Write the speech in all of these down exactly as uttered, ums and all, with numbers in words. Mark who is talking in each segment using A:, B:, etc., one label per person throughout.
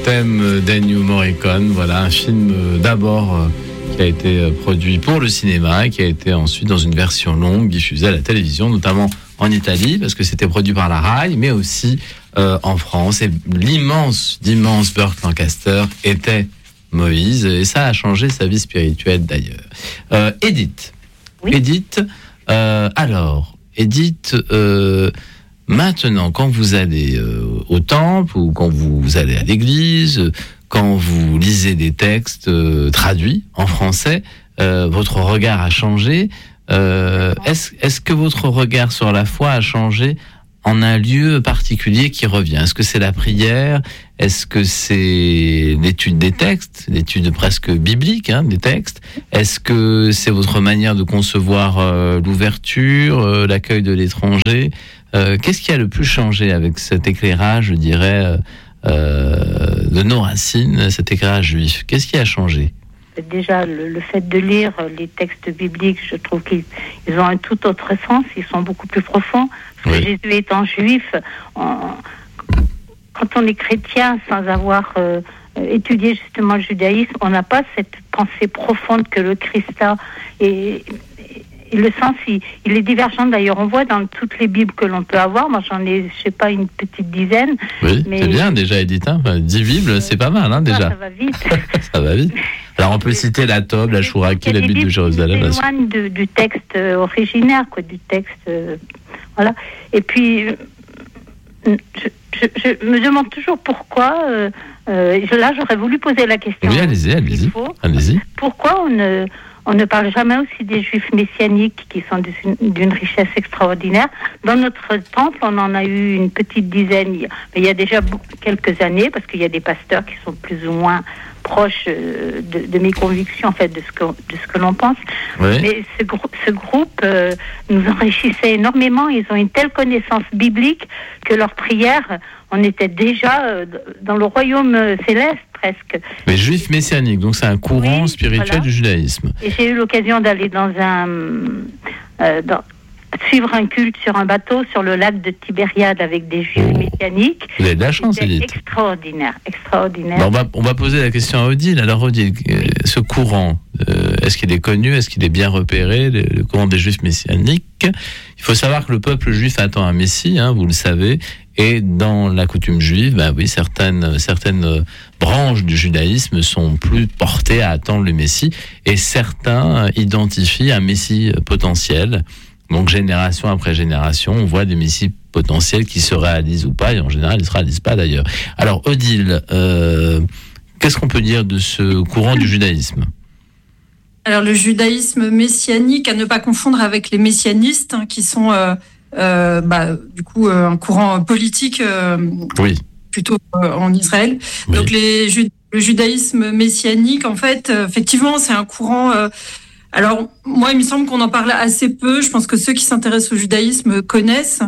A: Thème d'Ennio Morricone, voilà un film euh, d'abord euh, qui a été euh, produit pour le cinéma et qui a été ensuite dans une version longue diffusée à la télévision, notamment en Italie parce que c'était produit par la Rai, mais aussi euh, en France. Et l'immense, d'immense Burt Lancaster était Moïse et ça a changé sa vie spirituelle d'ailleurs. Euh, Edith, oui. Edith, euh, alors Edith. Euh, Maintenant, quand vous allez euh, au temple ou quand vous allez à l'église, euh, quand vous lisez des textes euh, traduits en français, euh, votre regard a changé. Euh, est-ce, est-ce que votre regard sur la foi a changé en un lieu particulier qui revient ? Est-ce que c'est la prière ? Est-ce que c'est l'étude des textes, l'étude presque biblique hein, des textes ? Est-ce que c'est votre manière de concevoir euh, l'ouverture, euh, l'accueil de l'étranger ? Euh, qu'est-ce qui a le plus changé avec cet éclairage, je dirais, euh, de nos racines, cet éclairage juif ? Qu'est-ce qui a changé ?
B: Déjà, le, le fait de lire les textes bibliques, je trouve qu'ils ils ont un tout autre sens, ils sont beaucoup plus profonds. Parce oui. que Jésus étant juif, on, quand on est chrétien sans avoir euh, étudié justement le judaïsme, on n'a pas cette pensée profonde que le Christ a. Et, Et le sens, il, il est divergent. D'ailleurs, on voit dans toutes les Bibles que l'on peut avoir. Moi, j'en ai, je sais pas, une petite dizaine.
A: Oui,
B: mais...
A: c'est bien déjà, Edith. Hein. Enfin, dix Bibles, euh, c'est pas mal, hein, déjà.
B: Ça, ça va vite.
A: Ça va vite. Alors, on peut citer la Tob, la Chouraki, la Bible de Jérusalem.
B: C'est loin de, du texte originaire, quoi, du texte. Euh, voilà. Et puis, je, je, je me demande toujours pourquoi. Euh, euh, là, j'aurais voulu poser la question.
A: Oui, allez-y, allez-y. allez-y.
B: Pourquoi on ne On ne parle jamais aussi des juifs messianiques qui sont d'une richesse extraordinaire. Dans notre temple, on en a eu une petite dizaine, mais il y a déjà quelques années, parce qu'il y a des pasteurs qui sont plus ou moins proches de, de mes convictions, en fait, de ce que, de ce que l'on pense. Oui. Mais ce, ce groupe euh, nous enrichissait énormément. Ils ont une telle connaissance biblique que leurs prières, on était déjà euh, dans le royaume céleste. Presque.
A: Mais juif messianique, donc c'est un courant oui, spirituel voilà. du judaïsme.
B: Et j'ai eu l'occasion d'aller dans un, euh, dans, suivre un culte sur un bateau sur le lac de Tibériade avec des juifs oh. messianiques.
A: Vous avez de la chance, Edith.
B: Extraordinaire, extraordinaire.
A: Ben on, va, on va poser la question à Odile. Alors Odile, oui. ce courant, euh, est-ce qu'il est connu, est-ce qu'il est bien repéré, le, le courant des juifs messianiques ? Il faut savoir que le peuple juif attend un Messie, hein, vous le savez. Et dans la coutume juive, ben oui, certaines, certaines branches du judaïsme sont plus portées à attendre le Messie, et certains identifient un Messie potentiel. Donc génération après génération, on voit des Messies potentiels qui se réalisent ou pas, et en général, ils ne se réalisent pas d'ailleurs. Alors Odile, euh, qu'est-ce qu'on peut dire de ce courant du judaïsme ?
C: Alors le judaïsme messianique, à ne pas confondre avec les messianistes, hein, qui sont... Euh Euh, bah, du coup, euh, un courant politique euh,
A: oui.
C: plutôt euh, en Israël. Oui. Donc, les, le judaïsme messianique, en fait, euh, effectivement, c'est un courant. Euh, alors, moi, il me semble qu'on en parle assez peu. Je pense que ceux qui s'intéressent au judaïsme connaissent.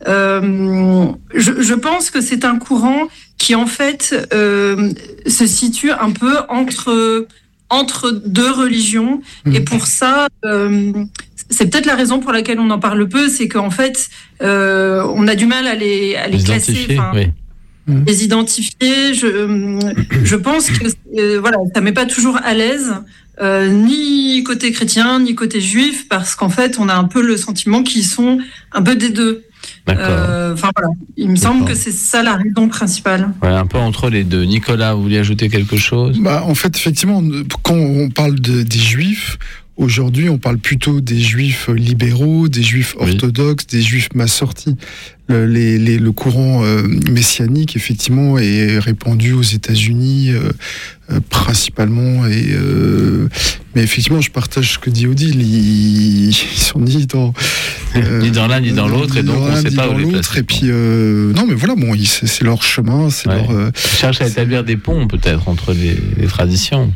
C: Euh, je, je pense que c'est un courant qui, en fait, euh, se situe un peu entre entre deux religions. Mmh. Et pour ça. Euh, C'est peut-être la raison pour laquelle on en parle peu, c'est qu'en fait, euh, on a du mal à les, à les, les classer,
A: oui.
C: les identifier. Je, je pense que euh, voilà, ça met pas toujours à l'aise, euh, ni côté chrétien, ni côté juif, parce qu'en fait, on a un peu le sentiment qu'ils sont un peu des deux.
A: D'accord.
C: Euh, enfin voilà, il me D'accord. semble que c'est ça la raison principale.
A: Ouais, un peu entre les deux. Nicolas, vous vouliez ajouter quelque chose ?
D: Bah, en fait, effectivement, quand on parle de, des juifs, aujourd'hui, on parle plutôt des juifs libéraux, des juifs orthodoxes, oui. des juifs massortis. Le, les, les, le courant euh, messianique, effectivement, est répandu aux États-Unis euh, euh, principalement. Et, euh, mais effectivement, je partage ce que dit Odile. Ils, ils sont ni dans
A: euh, ni dans l'un ni dans l'autre, et donc on ne sait pas où les placer.
D: Et puis euh, non, mais voilà, bon, ils, c'est, c'est leur chemin, c'est
A: ouais.
D: leur. Euh,
A: ils cherchent à établir des ponts peut-être entre les, les traditions.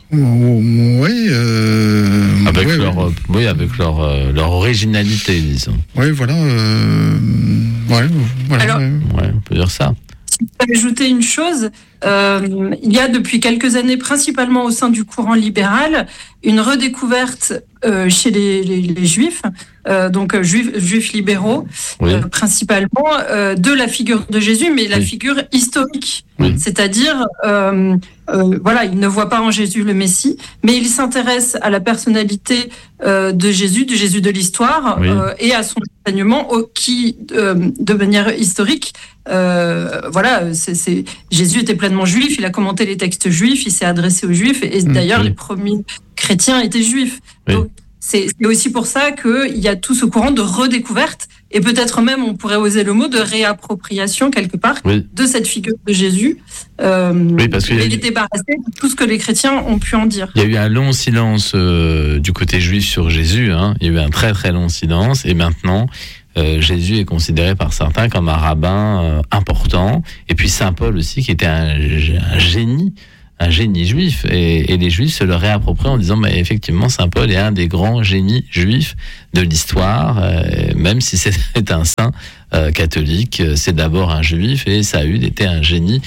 D: Oui, euh,
A: avec
D: ouais,
A: leur,
D: ouais.
A: oui, avec leur, euh, leur originalité, disons.
D: Oui, voilà. Euh, ouais, voilà.
C: Alors,
D: ouais.
A: ouais, on peut dire ça.
C: Si je peux ajouter une chose, euh, il y a depuis quelques années, principalement au sein du courant libéral, une redécouverte euh, chez les, les, les Juifs, euh, donc euh, juifs, juifs libéraux, oui. euh, principalement, euh, de la figure de Jésus, mais la oui. figure historique. Oui. C'est-à-dire, euh, euh, voilà, ils ne voient pas en Jésus le Messie, mais ils s'intéressent à la personnalité euh, de Jésus, du Jésus de l'histoire, oui. euh, et à son enseignement, au, qui, euh, de manière historique, euh, voilà, c'est, c'est, Jésus était pleinement juif, il a commenté les textes juifs, il s'est adressé aux Juifs, et, et d'ailleurs, oui. les premiers chrétiens étaient juifs. Oui. Donc, c'est, c'est aussi pour ça qu'il y a tout ce courant de redécouverte, et peut-être même, on pourrait oser le mot, de réappropriation, quelque part, oui. de cette figure de Jésus, euh, oui, parce qu'il et eu... débarrasser de tout ce que les chrétiens ont pu en dire.
A: Il y a eu un long silence euh, du côté juif sur Jésus, hein. Il y a eu un très très long silence, et maintenant, euh, Jésus est considéré par certains comme un rabbin euh, important, et puis Saint Paul aussi, qui était un, un génie, un génie juif, et, et les juifs se le réapproprient en disant bah, effectivement Saint Paul est un des grands génies juifs de l'histoire, euh, même si c'est un saint euh, catholique, c'est d'abord un juif, et Saül était un génie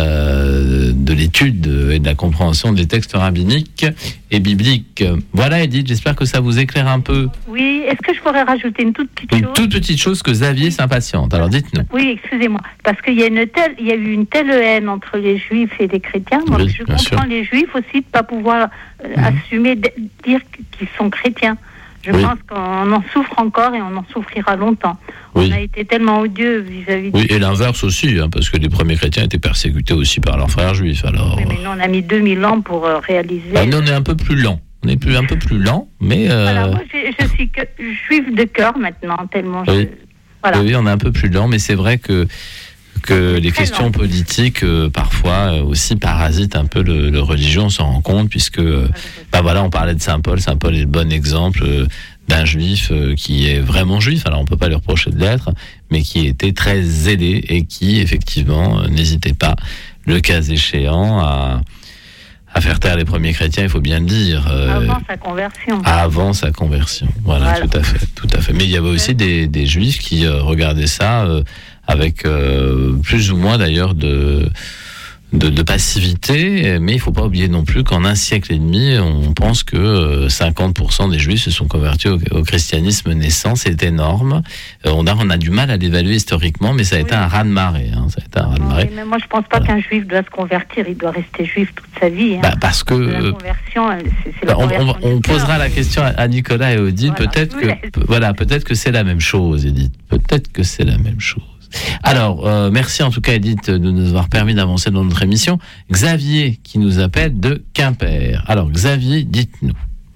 A: euh, de l'étude et de la compréhension des textes rabbiniques et bibliques. Voilà Edith, j'espère que ça vous éclaire un peu.
B: Oui, est-ce que je pourrais rajouter une toute petite
A: une
B: chose
A: toute petite chose que Xavier s'impatiente, alors dites-nous.
B: Oui, excusez-moi, parce qu'il y a, une telle, il y a eu une telle haine entre les juifs et les chrétiens, moi oui, je comprends sûr. Les juifs aussi de ne pas pouvoir euh, mmh. assumer, de dire qu'ils sont chrétiens. Je oui. pense qu'on en souffre encore et on en souffrira longtemps. Oui. On a été tellement odieux vis-à-vis.
A: Oui, et l'inverse aussi, hein, parce que les premiers chrétiens étaient persécutés aussi par leurs frères juifs. Alors.
B: Oui, mais nous, on a mis deux mille ans pour euh, réaliser.
A: Bah, nous, on est un peu plus lent. On est plus, un peu plus lent, mais. Euh...
B: Voilà, moi, je, je suis que, juif de cœur maintenant, tellement.
A: Oui.
B: Je... Voilà.
A: Oui, on est un peu plus lent, mais c'est vrai que. que les questions lent. politiques euh, parfois euh, aussi parasitent un peu le, le religion, on s'en rend compte, puisque euh, bah voilà, on parlait de Saint Paul. Saint Paul est le bon exemple euh, d'un juif euh, qui est vraiment juif. Alors on peut pas lui reprocher de l'être, mais qui était très zélé et qui effectivement euh, n'hésitait pas, le cas échéant, à à faire taire les premiers chrétiens, il faut bien le dire.
B: Euh, avant sa conversion.
A: Avant sa conversion, voilà, voilà. tout à fait, tout à fait. Mais il y avait aussi des, des juifs qui euh, regardaient ça euh, avec euh, plus ou moins d'ailleurs de, de, de passivité, mais il ne faut pas oublier non plus qu'en un siècle et demi, on pense que euh, cinquante pour cent des juifs se sont convertis au, au christianisme naissant, c'est énorme. Euh, on, a, on a du mal à l'évaluer historiquement, mais ça a oui. été un raz-de-marée. Hein, ça a été un raz-de-marée.
B: Oui, mais moi je ne pense pas voilà. qu'un juif doit se convertir, il doit rester juif toute sa vie. Hein.
A: Bah, parce que...
B: La conversion, c'est, c'est
A: bah,
B: la
A: on,
B: conversion
A: on, on posera la question à Nicolas et Odile, voilà. peut-être, que, pe, voilà, peut-être que c'est la même chose, Edith. Peut-être que c'est la même chose. Alors, euh, merci en tout cas Edith de nous avoir permis d'avancer dans notre émission. Xavier qui nous appelle de Quimper. Alors Xavier, dites-nous.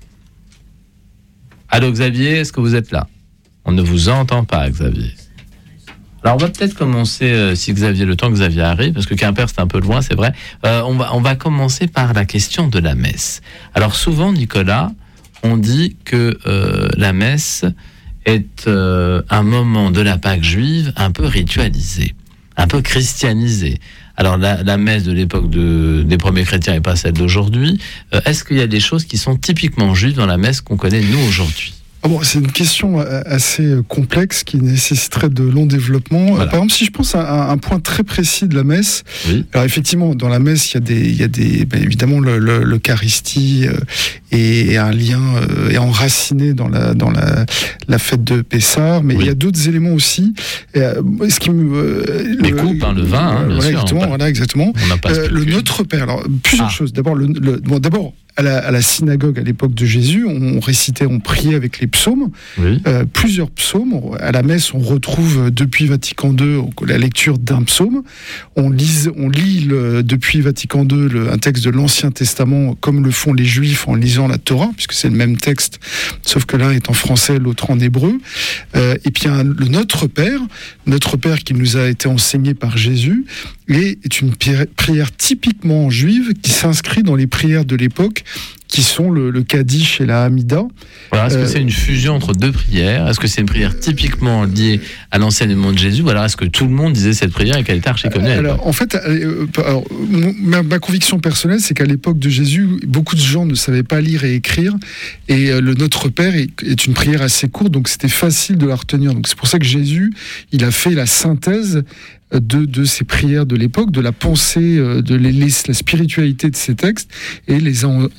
A: Allô Xavier, est-ce que vous êtes là? On ne vous entend pas Xavier. Alors on va peut-être commencer, euh, si Xavier, le temps que Xavier arrive, parce que Quimper c'est un peu loin, c'est vrai, euh, on, va, on va commencer par la question de la messe. Alors souvent Nicolas, on dit que euh, la messe est euh, un moment de la Pâque juive un peu ritualisé, un peu christianisé. Alors la, la messe de l'époque de, des premiers chrétiens n'est pas celle d'aujourd'hui. Euh, est-ce qu'il y a des choses qui sont typiquement juives dans la messe qu'on connaît nous aujourd'hui ?
D: Ah bon, c'est une question assez complexe qui nécessiterait de longs développements. Voilà. Par exemple, si je pense à un point très précis de la messe, oui. alors effectivement, dans la messe, il y a des, il y a des, ben évidemment, le, le, l'Eucharistie euh, est un lien euh, est enraciné dans la dans la, la fête de Pessah, mais oui. il y a d'autres éléments aussi. Euh, ce qui me
A: euh, les coupes, hein, le vin, hein, bien
D: voilà,
A: sûr,
D: exactement,
A: on
D: voilà, exactement.
A: On euh,
D: le Notre Père. Alors plusieurs
A: ah.
D: choses. D'abord, le, le bon, d'abord. À la, à la synagogue à l'époque de Jésus, on récitait, on priait avec les psaumes, oui. euh, plusieurs psaumes. À la messe, on retrouve depuis Vatican deux la lecture d'un psaume. On, lise, on lit le, depuis Vatican deux le, un texte de l'Ancien Testament, comme le font les Juifs en lisant la Torah, puisque c'est le même texte, sauf que l'un est en français, l'autre en hébreu. Euh, et puis un, le Notre Père, Notre Père qui nous a été enseigné par Jésus, et est une prière typiquement juive qui s'inscrit dans les prières de l'époque, qui sont le, le Kaddish et la Hamida.
A: Alors, est-ce euh, que c'est une fusion entre deux prières ? Est-ce que c'est une prière typiquement liée à l'enseignement de Jésus ? Ou alors est-ce que tout le monde disait cette prière et qu'elle était archi connue ?
D: Alors, en fait, euh, alors, ma, ma conviction personnelle, c'est qu'à l'époque de Jésus, beaucoup de gens ne savaient pas lire et écrire. Et euh, le Notre Père est, est une prière assez courte, donc c'était facile de la retenir. Donc c'est pour ça que Jésus, il a fait la synthèse de, de ces prières de l'époque, de la pensée, de les, la spiritualité de ces textes, et les, en, et les a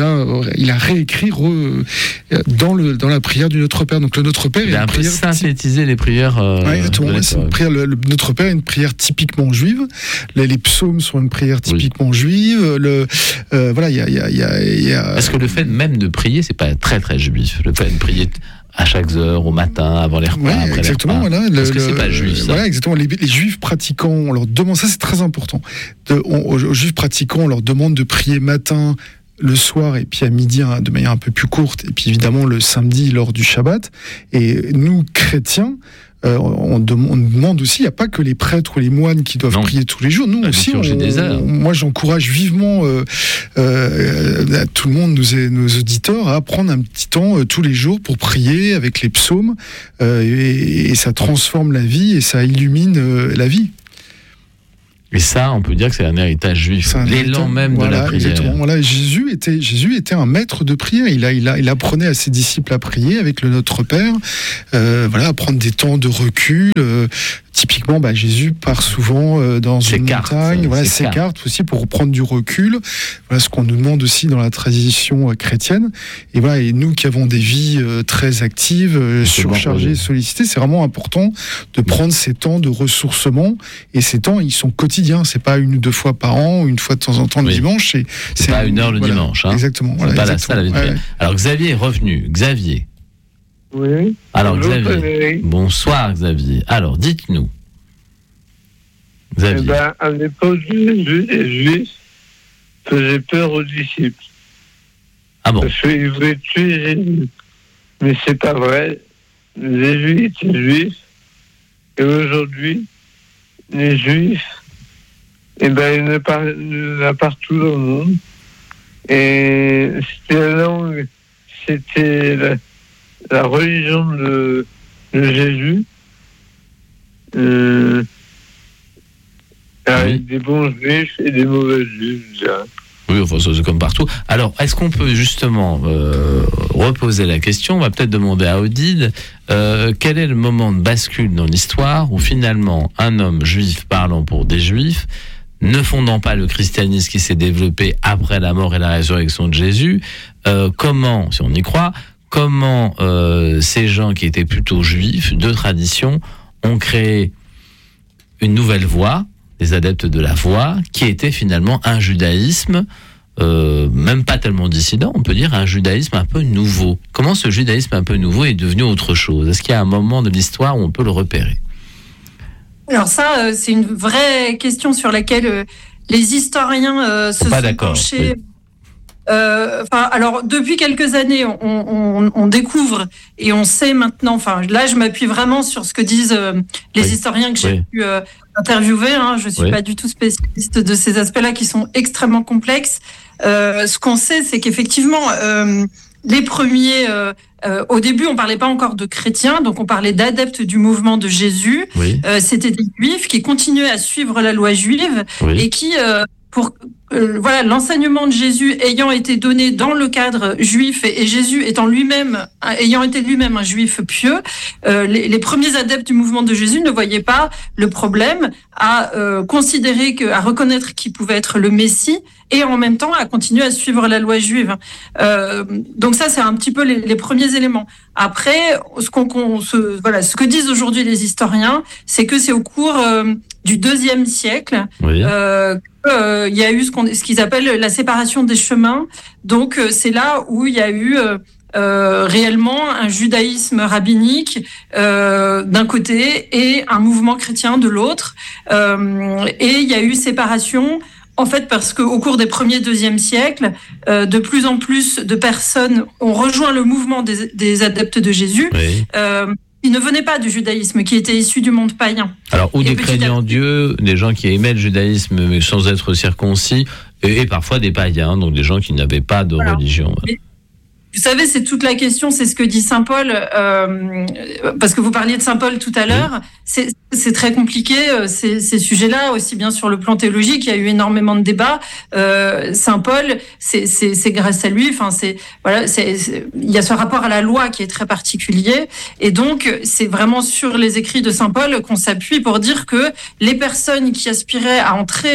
D: a, il a réécrit re, dans, le, dans la prière du Notre Père. Donc le Notre Père
A: il
D: est
A: a
D: une
A: un peu
D: prière
A: synthétisé les prières. Euh,
D: ouais, exactement. Ouais, c'est une prière, le, le Notre Père est une prière typiquement juive. Les, les psaumes sont une prière typiquement oui. juive. Le, euh, voilà, il y a, il y a, il y a, il y a...
A: Est-ce que le fait même de prier, c'est pas très très juif? Le fait de prier à chaque heure, au matin, avant les repas,
D: ouais,
A: après
D: exactement,
A: les repas.
D: Voilà,
A: Est-ce que c'est pas juif, ça?
D: Voilà, exactement. Les, les juifs pratiquants, on leur demande, ça c'est très important. De, on, aux, aux juifs pratiquants, on leur demande de prier matin, le soir et puis à midi hein, de manière un peu plus courte, et puis évidemment le samedi lors du Shabbat. Et nous, chrétiens, Euh, on, dem- on demande aussi, il n'y a pas que les prêtres ou les moines qui doivent non. prier tous les jours. Nous
A: la
D: aussi, on,
A: des heures.
D: On, moi j'encourage vivement euh, euh, tout le monde, nos, nos auditeurs, à prendre un petit temps euh, tous les jours pour prier avec les psaumes. Euh, et, et ça transforme la vie et ça illumine euh, la vie.
A: Et ça, on peut dire que c'est un héritage juif, un l'élan héritage, même
D: voilà,
A: de la prière.
D: Exactement. Voilà, Jésus était, Jésus était un maître de prière. Il, a, il, a, il apprenait à ses disciples à prier avec le Notre Père, euh, voilà, à prendre des temps de recul. Euh, typiquement, bah, Jésus part souvent euh, dans une montagne, voilà, s'écarte aussi pour prendre du recul. Voilà ce qu'on nous demande aussi dans la tradition euh, chrétienne. Et voilà, et nous qui avons des vies euh, très actives, euh, surchargées, bon, sollicitées, c'est vraiment important de prendre ces temps de ressourcement. Et ces temps, ils sont quotidiens. C'est pas une ou deux fois par an, ou une fois de temps en temps le oui. dimanche. C'est,
A: c'est, c'est pas une heure le
D: voilà,
A: dimanche. Hein.
D: Exactement.
A: C'est
D: voilà,
A: pas
D: exactement.
A: la salle. Ouais. Alors Xavier est revenu. Xavier.
E: Oui.
A: Alors Xavier. Bonsoir Xavier. Alors dites-nous. Xavier.
E: Eh ben, à l'époque, les Juifs faisaient peur aux disciples.
A: Ah bon?
E: Parce qu'ils voulaient tuer Jésus. Mais c'est pas vrai. Les Juifs étaient Juifs. Et aujourd'hui, les Juifs, eh ben, il y en a, par, il y en a partout dans le monde. Et c'était la langue, c'était la, la religion de, de Jésus. Euh, avec oui. des bons juifs et des mauvais juifs, je dirais.
A: Oui, enfin, c'est comme partout. Alors, est-ce qu'on peut justement euh, reposer la question? On va peut-être demander à Odile, euh, quel est le moment de bascule dans l'histoire où finalement un homme juif parlant pour des juifs, ne fondant pas le christianisme qui s'est développé après la mort et la résurrection de Jésus, euh, comment, si on y croit, comment euh, ces gens qui étaient plutôt juifs, de tradition, ont créé une nouvelle voie, les adeptes de la voie, qui était finalement un judaïsme, euh, même pas tellement dissident, on peut dire un judaïsme un peu nouveau. Comment ce judaïsme un peu nouveau est devenu autre chose? Est-ce qu'il y a un moment de l'histoire où on peut le repérer?
C: Alors ça, euh, c'est une vraie question sur laquelle euh, les historiens euh, se
A: pas
C: sont
A: d'accord,
C: penchés.
A: Oui.
C: Euh, enfin, alors depuis quelques années, on, on, on découvre et on sait maintenant. Enfin, là, je m'appuie vraiment sur ce que disent euh, les oui. historiens que j'ai oui. pu euh, interviewer. Hein. Je suis oui. pas du tout spécialiste de ces aspects-là qui sont extrêmement complexes. Euh, ce qu'on sait, c'est qu'effectivement, euh, les premiers, euh, euh, au début, on parlait pas encore de chrétiens, donc on parlait d'adeptes du mouvement de Jésus.
A: Oui.
C: Euh, c'était des juifs qui continuaient à suivre la loi juive
A: oui.
C: et qui euh, pour euh, voilà, l'enseignement de Jésus ayant été donné dans le cadre juif et, et Jésus étant lui-même, ayant été lui-même un juif pieux, euh, les, les premiers adeptes du mouvement de Jésus ne voyaient pas le problème à euh, considérer que, à reconnaître qu'il pouvait être le Messie et en même temps à continuer à suivre la loi juive. Euh, donc ça, c'est un petit peu les, les premiers éléments. Après, ce qu'on, qu'on se, voilà, ce que disent aujourd'hui les historiens, c'est que c'est au cours euh, du deuxième siècle.
A: Oui.
C: Euh, Euh, il y a eu ce, qu'on, ce qu'ils appellent la séparation des chemins. Donc, euh, c'est là où il y a eu euh, euh, réellement un judaïsme rabbinique euh, d'un côté et un mouvement chrétien de l'autre. Euh, et il y a eu séparation, en fait, parce qu'au cours des premiers, deuxième siècles, euh, de plus en plus de personnes ont rejoint le mouvement des, des adeptes de Jésus.
A: Oui.
C: Euh, Ils ne venaient pas du judaïsme, qui était issu du monde païen.
A: Alors, ou des craignants Dieu, des gens qui aimaient le judaïsme, mais sans être circoncis, et, et parfois des païens, donc des gens qui n'avaient pas de voilà. religion.
C: Et, vous savez, c'est toute la question, c'est ce que dit saint Paul, euh, parce que vous parliez de saint Paul tout à l'heure, oui. c'est, c'est très compliqué, ces, ces sujets-là, aussi bien sur le plan théologique, il y a eu énormément de débats. Euh, saint Paul, c'est, c'est, c'est grâce à lui, enfin, c'est, voilà, c'est, c'est, il y a ce rapport à la loi qui est très particulier, et donc, c'est vraiment sur les écrits de saint Paul qu'on s'appuie pour dire que les personnes qui aspiraient à entrer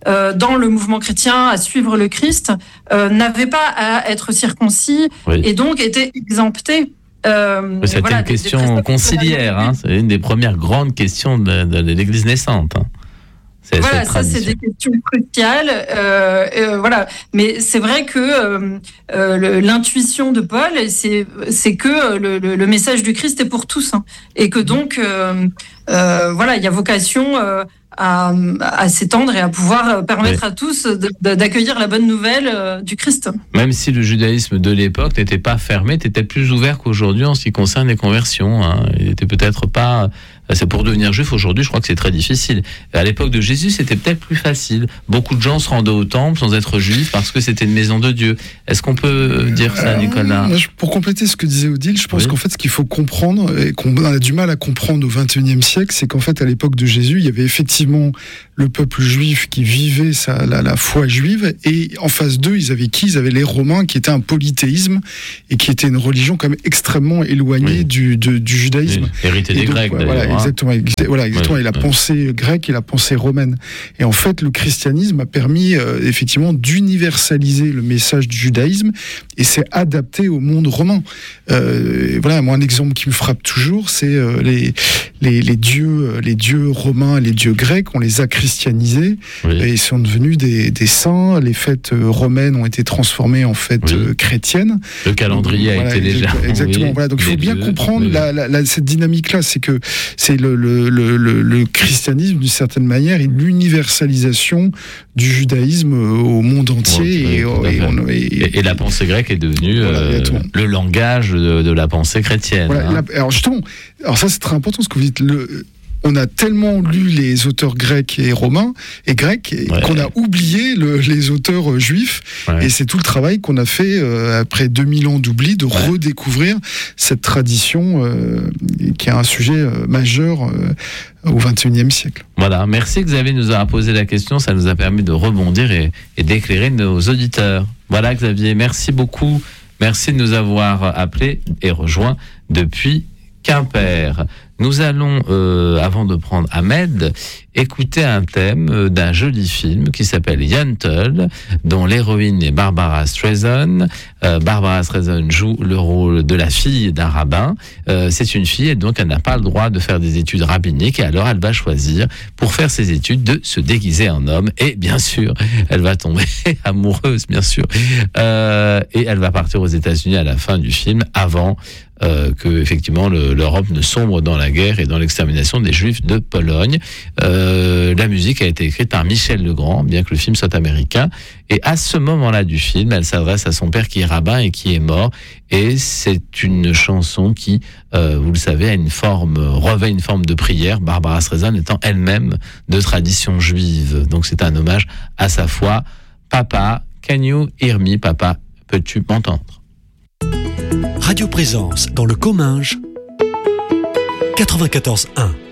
C: euh, dans le mouvement chrétien à suivre le Christ euh, n'avaient pas à être circoncis oui. et donc étaient exemptés.
A: Euh, C'était voilà, une des, question des conciliaire, hein, c'est une des premières grandes questions de, de, de l'Église naissante. Hein.
C: C'est voilà, ça c'est des questions cruciales, euh, euh, voilà. Mais c'est vrai que euh, euh, le, l'intuition de Paul, c'est c'est que le, le, le message du Christ est pour tous, hein, et que donc euh, euh, voilà, il y a vocation euh, à, à s'étendre et à pouvoir permettre oui. à tous de, de, d'accueillir la bonne nouvelle euh, du Christ.
A: Même si le judaïsme de l'époque n'était pas fermé, était plus ouvert qu'aujourd'hui en ce qui concerne les conversions. Hein. Il n'était peut-être pas. C'est pour devenir juif aujourd'hui, je crois que c'est très difficile. À l'époque de Jésus, c'était peut-être plus facile. Beaucoup de gens se rendaient au temple sans être juifs parce que c'était une maison de Dieu. Est-ce qu'on peut dire ça, Nicolas ?
D: euh, Pour compléter ce que disait Odile, je pense oui. qu'en fait, ce qu'il faut comprendre et qu'on a du mal à comprendre au vingt et unième siècle, c'est qu'en fait, à l'époque de Jésus, il y avait effectivement le peuple juif qui vivait sa, la, la foi juive, et en face d'eux, ils avaient qui ? Ils avaient les Romains, qui étaient un polythéisme et qui était une religion quand même extrêmement éloignée oui. du, de, du judaïsme.
A: Oui. Hérité des donc, Grecs,
D: voilà,
A: d'ailleurs.
D: Voilà, exactement. Voilà, exactement. Ouais, et la ouais. pensée grecque et la pensée romaine. Et en fait, le christianisme a permis euh, effectivement d'universaliser le message du judaïsme et s'est adapté au monde romain. Euh, voilà, moi un exemple qui me frappe toujours, c'est euh, les, les les dieux, les dieux romains, les dieux grecs, on les a christianisés oui. et ils sont devenus des, des saints. Les fêtes romaines ont été transformées en fêtes oui. chrétiennes.
A: Le calendrier
D: donc,
A: a
D: voilà,
A: été déjà
D: exactement.
A: Oui.
D: Voilà, donc il faut bien dieux, comprendre oui. la, la, la, cette dynamique-là, c'est que c'est le, le, le, le, le christianisme d'une certaine manière et l'universalisation du judaïsme au monde entier.
A: Oui, et, et, on, et, et, et la pensée grecque est devenue voilà, euh, le langage de, de la pensée chrétienne.
D: Voilà,
A: hein.
D: la, alors justement, alors ça c'est très important ce que vous dites. Le, on a tellement lu les auteurs grecs et romains et grecs ouais. qu'on a oublié le, les auteurs juifs. Ouais. Et c'est tout le travail qu'on a fait euh, après deux mille ans d'oubli de ouais. redécouvrir cette tradition euh, qui est un sujet euh, majeur euh, au vingt et unième siècle.
A: Voilà, merci Xavier de nous avoir posé la question, ça nous a permis de rebondir et, et d'éclairer nos auditeurs. Voilà Xavier, merci beaucoup, merci de nous avoir appelés et rejoints depuis Quimper. Nous allons, euh, avant de prendre Ahmed, écouter un thème d'un joli film qui s'appelle Yentl, dont l'héroïne est Barbara Streisand. Euh, Barbara Streisand joue le rôle de la fille d'un rabbin. Euh, c'est une fille et donc elle n'a pas le droit de faire des études rabbiniques, et alors elle va choisir, pour faire ses études, de se déguiser en homme, et bien sûr, elle va tomber amoureuse, bien sûr. Euh, et elle va partir aux États-Unis à la fin du film, avant Euh, que effectivement le, l'Europe ne sombre dans la guerre et dans l'extermination des Juifs de Pologne. Euh, la musique a été écrite par Michel Legrand, bien que le film soit américain. Et à ce moment-là du film, elle s'adresse à son père qui est rabbin et qui est mort. Et c'est une chanson qui, euh, vous le savez, a une forme, revêt une forme de prière. Barbara Streisand étant elle-même de tradition juive. Donc c'est un hommage à sa foi. Papa, can you hear me? Papa, peux-tu m'entendre?
F: Radio Présence dans le Comminges quatre-vingt-quatorze un.